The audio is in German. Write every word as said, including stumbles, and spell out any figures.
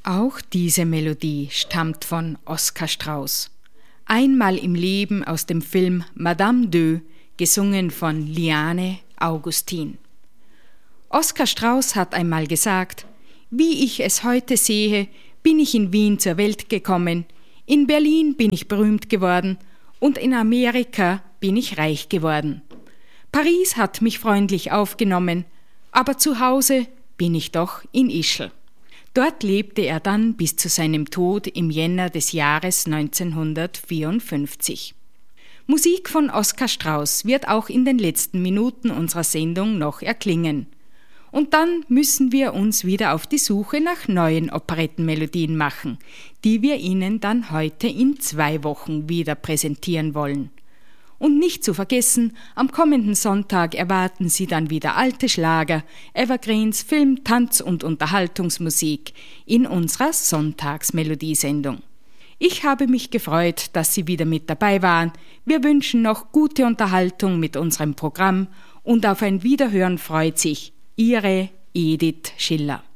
Auch diese Melodie stammt von Oskar Strauß. Einmal im Leben aus dem Film Madame deux, gesungen von Liane Augustin. Oskar Strauß hat einmal gesagt: Wie ich es heute sehe, bin ich in Wien zur Welt gekommen, in Berlin bin ich berühmt geworden und in Amerika bin ich reich geworden. Paris hat mich freundlich aufgenommen, aber zu Hause bin ich doch in Ischl. Dort lebte er dann bis zu seinem Tod im Jänner des Jahres neunzehnhundertvierundfünfzig. Musik von Oskar Strauß wird auch in den letzten Minuten unserer Sendung noch erklingen. Und dann müssen wir uns wieder auf die Suche nach neuen Operettenmelodien machen, die wir Ihnen dann heute in zwei Wochen wieder präsentieren wollen. Und nicht zu vergessen, am kommenden Sonntag erwarten Sie dann wieder alte Schlager, Evergreens, Film, Tanz und Unterhaltungsmusik in unserer Sonntagsmelodiesendung. Ich habe mich gefreut, dass Sie wieder mit dabei waren. Wir wünschen noch gute Unterhaltung mit unserem Programm und auf ein Wiederhören freut sich Ihre Edith Schiller.